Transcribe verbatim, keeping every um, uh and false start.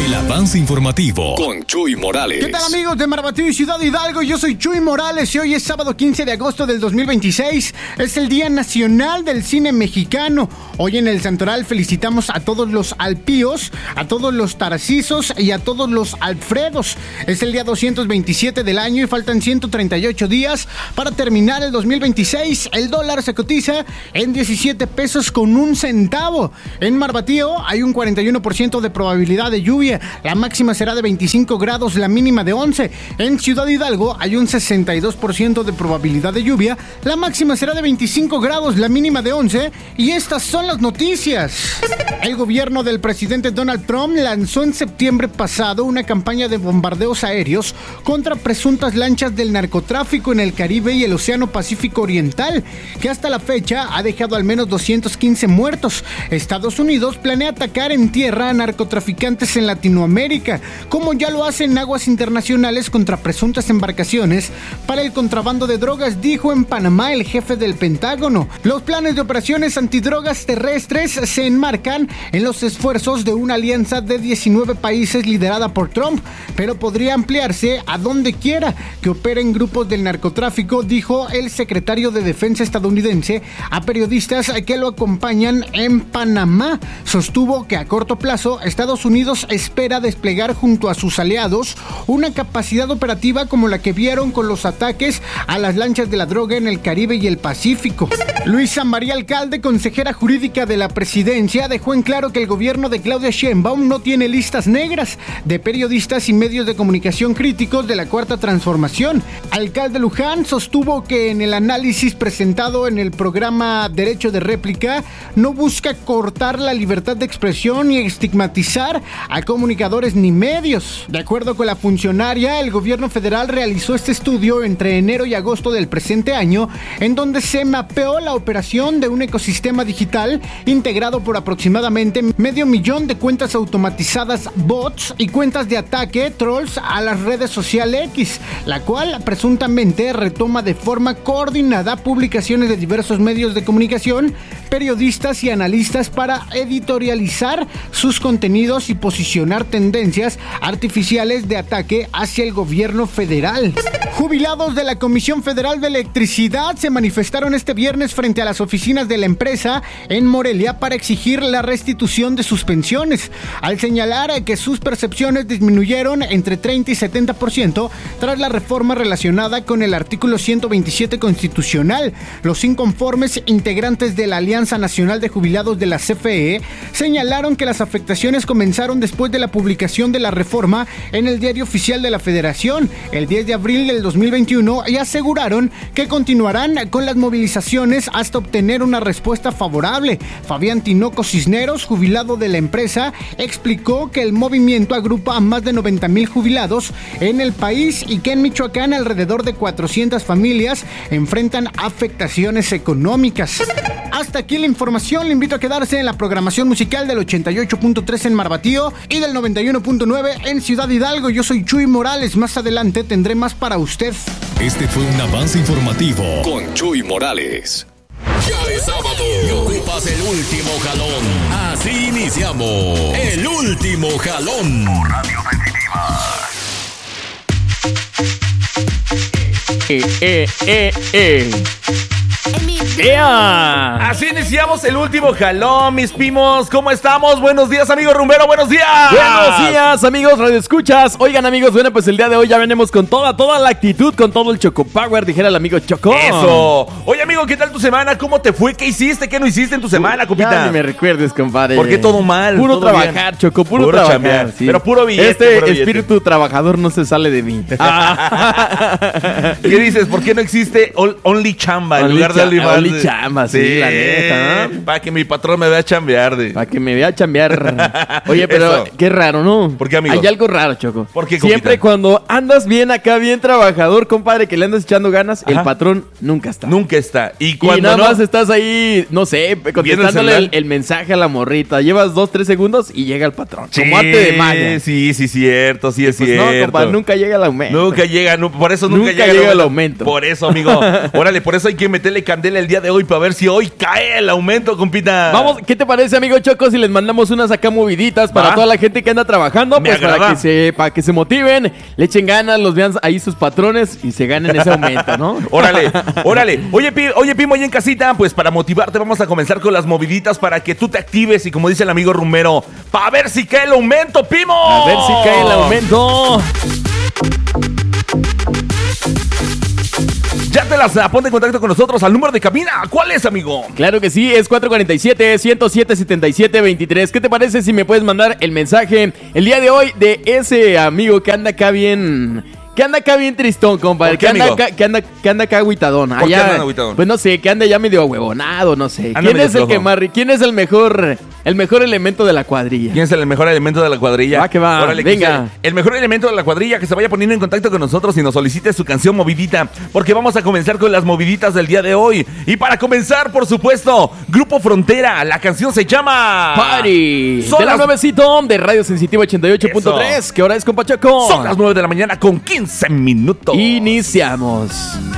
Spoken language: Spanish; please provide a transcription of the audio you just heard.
El avance informativo con Chuy Morales. ¿Qué tal, amigos de Marbatío y Ciudad Hidalgo? Yo soy Chuy Morales y hoy es sábado quince de agosto del dos mil veintiséis. Es el Día Nacional del Cine Mexicano. Hoy en el Santoral felicitamos a todos los Alpíos, a todos los Tarcisos y a todos los Alfredos. Es el día doscientos veintisiete del año y faltan ciento treinta y ocho días para terminar el dos mil veintiséis. El dólar se cotiza en diecisiete pesos con un centavo. En Marbatío hay un cuarenta y uno por ciento de probabilidad de lluvia. La máxima será de veinticinco grados, la mínima de once. En Ciudad Hidalgo hay un sesenta y dos por ciento de probabilidad de lluvia. La máxima será de veinticinco grados, la mínima de once. Y estas son las noticias. El gobierno del presidente Donald Trump lanzó en septiembre pasado una campaña de bombardeos aéreos contra presuntas lanchas del narcotráfico en el Caribe y el Océano Pacífico Oriental, que hasta la fecha ha dejado al menos doscientos quince muertos. Estados Unidos planea atacar en tierra a narcotraficantes en Latinoamérica, como ya lo hace en aguas internacionales contra presuntas embarcaciones para el contrabando de drogas, dijo en Panamá el jefe del Pentágono. Los planes de operaciones antidrogas terrestres se enmarcan en los esfuerzos de una alianza de diecinueve países liderada por Trump, pero podría ampliarse a donde quiera que operen grupos del narcotráfico, dijo el secretario de Defensa estadounidense a periodistas que lo acompañan en Panamá. Sostuvo que a corto plazo Estados Unidos espera desplegar junto a sus aliados una capacidad operativa como la que vieron con los ataques a las lanchas de la droga en el Caribe y el Pacífico. Luisa María Alcalde, consejera jurídica de la presidencia, dejó en claro que el gobierno de Claudia Sheinbaum no tiene listas negras de periodistas y medios de comunicación críticos de la Cuarta Transformación. Alcalde Luján sostuvo que en el análisis presentado en el programa Derecho de Réplica no busca cortar la libertad de expresión ni estigmatizar a comunicadores ni medios. De acuerdo con la funcionaria, el gobierno federal realizó este estudio entre enero y agosto del presente año, en donde se mapeó la operación de un ecosistema digital integrado por aproximadamente medio millón de cuentas automatizadas, bots y cuentas de ataque, trolls a las redes sociales X, la cual presuntamente retoma de forma coordinada publicaciones de diversos medios de comunicación, periodistas y analistas para editorializar sus contenidos y posicionar tendencias artificiales de ataque hacia el gobierno federal. Jubilados de la Comisión Federal de Electricidad se manifestaron este viernes frente a las oficinas de la empresa en Morelia para exigir la restitución de sus pensiones, al señalar que sus percepciones disminuyeron entre treinta y setenta por ciento tras la reforma relacionada con el artículo ciento veintisiete constitucional. Los inconformes integrantes de la Alianza Nacional de Jubilados de la C F E señalaron que las afectaciones comenzaron después de la publicación de la reforma en el Diario Oficial de la Federación el diez de abril del dos mil veintiuno y aseguraron que continuarán con las movilizaciones hasta obtener una respuesta favorable. Fabián Tinoco Cisneros, jubilado de la empresa, explicó que el movimiento agrupa a más de noventa mil jubilados en el país y que en Michoacán alrededor de cuatrocientas familias enfrentan afectaciones económicas. Hasta aquí la información. Le invito a quedarse en la programación musical del ochenta y ocho punto tres en Marbatío y del noventa y uno punto nueve en Ciudad Hidalgo. Yo soy Chuy Morales. Más adelante tendré más para usted. Este fue un avance informativo con Chuy Morales. Ya es sábado y ocupas el último jalón. Así iniciamos el último jalón. Radio Definitiva. Eh, eh, eh, eh. Yeah. Así iniciamos el último jalón, mis primos. ¿Cómo estamos? Buenos días, amigo rumbero. Buenos días. Buenos días, amigos Radio Escuchas. Oigan, amigos, bueno, pues el día de hoy ya venimos con toda, toda la actitud, con todo el Choco Power, dijera el amigo Choco. Eso. Oye, amigo, ¿qué tal tu semana? ¿Cómo te fue? ¿Qué hiciste? ¿Qué no hiciste en tu semana, compita? Ya ni me recuerdes, compadre. ¿Por qué todo mal? Puro ¿Todo trabajar, bien? Choco, puro, Puro trabajar. chambear, Sí. pero puro billete, Este puro billete. espíritu trabajador no se sale de mí. Ah. ¿Qué dices? ¿Por qué no existe all- Only Chamba en Only lugar de cha- OnlyFans? Only Chamba, sí, la neta, ¿no? Para que mi patrón me vea chambear. De... Para que me vea chambear. Oye, pero Eso. qué raro, ¿no? ¿Por qué, amigo? Hay algo raro, Choco. ¿Por qué, Siempre compita? cuando andas bien acá, bien trabajador, compadre, que le andas echando ganas, Ajá. el patrón nunca está. Nunca está. Y Y cuando nada no, más estás ahí, no sé, contestándole el, celular. el mensaje a la morrita. Llevas dos, tres segundos y llega el patrón. Sí, como arte de magia. Sí, sí, cierto, sí es Pues cierto. no, compadre, nunca llega el aumento. Nunca llega, no, por eso nunca, Nunca llega el aumento. Por eso, amigo. Órale, por eso hay que meterle candela el día día de hoy para ver si hoy cae el aumento, compita. Vamos, ¿qué te parece, amigo Choco, si les mandamos unas acá moviditas para ¿Va? toda la gente que anda trabajando? Me Pues para agrada. que, se, para que se motiven, le echen ganas, los vean ahí sus patrones y se ganen ese aumento, ¿no? Órale, órale. Oye, Pi- oye, Pimo, ahí en casita, pues para motivarte vamos a comenzar con las moviditas para que tú te actives y como dice el amigo Rumero, para ver si cae el aumento, Pimo. A ver si cae el aumento. Ya te las ponte en contacto con nosotros al número de cabina. ¿Cuál es, amigo? Claro que sí, es cuatro cuatro siete, uno cero siete, siete siete dos tres. ¿Qué te parece si me puedes mandar el mensaje el día de hoy de ese amigo que anda acá bien... Que anda acá bien tristón, compadre. ¿Por qué, que, anda amigo? acá, que, anda, que anda acá agüitadón. ¿Por qué Allá, anda agüitadón? Pues no sé, que anda ya medio huevonado, no sé. Anda ¿Quién medio es el flojo. que más ri- ¿Quién es el mejor, el mejor elemento de la cuadrilla? ¿Quién es el mejor elemento de la cuadrilla? Va que va, Órale, venga. que sea el mejor elemento de la cuadrilla que se vaya poniendo en contacto con nosotros y nos solicite su canción movidita, porque vamos a comenzar con las moviditas del día de hoy. Y para comenzar, por supuesto, Grupo Frontera, la canción se llama... Party. Son de la las- nuevecito de Radio Sensitiva ochenta y ocho punto tres. ¿Qué hora es, compa Choco? Son las nueve de la mañana con quince minutos. Iniciamos.